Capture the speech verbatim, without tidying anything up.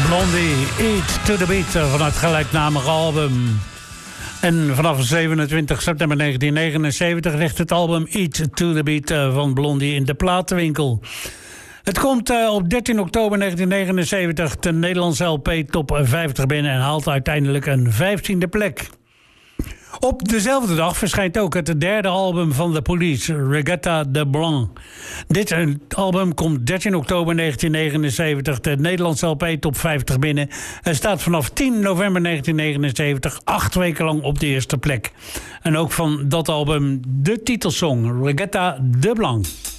Blondie, Eat to the Beat van het gelijknamige album. En vanaf zevenentwintig september negentien negenenzeventig ligt het album Eat to the Beat van Blondie in de platenwinkel. Het komt op dertien oktober negentien negenenzeventig de Nederlandse L P top vijftig binnen en haalt uiteindelijk een vijftiende plek. Op dezelfde dag verschijnt ook het derde album van The Police, Regatta de Blanc. Dit album komt dertien oktober negentien negenenzeventig de Nederlandse L P top vijftig binnen en staat vanaf tien november negentien negenenzeventig acht weken lang op de eerste plek. En ook van dat album de titelsong, Regatta de Blanc.